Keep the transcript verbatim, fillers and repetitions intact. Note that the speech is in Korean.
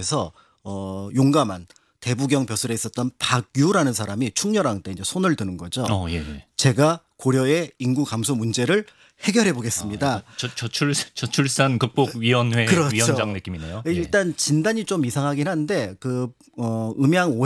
지역에서 어, 용감한 대부경 벼슬에 있었던 박유라는 사람이 충렬왕 때 이제 손을 드는 거죠. 어, 예, 예. 제가 고려의 인구 감소 문제를 해결해 보겠습니다. 아, 저, 저출 저출산 극복 위원회 그렇죠. 위원장 느낌이네요. 예. 일단 진단이 좀 이상하긴 한데 그 어, 음양